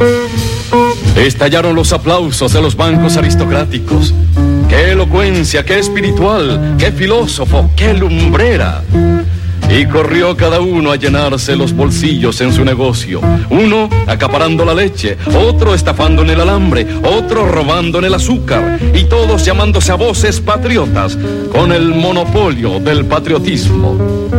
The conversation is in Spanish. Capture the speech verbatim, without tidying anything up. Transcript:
Estallaron los aplausos de los bancos aristocráticos. ¡Qué elocuencia, qué espiritual, qué filósofo, qué lumbrera! Y corrió cada uno a llenarse los bolsillos en su negocio. Uno acaparando la leche, otro estafando en el alambre, otro robando en el azúcar, y todos llamándose a voces patriotas, con el monopolio del patriotismo.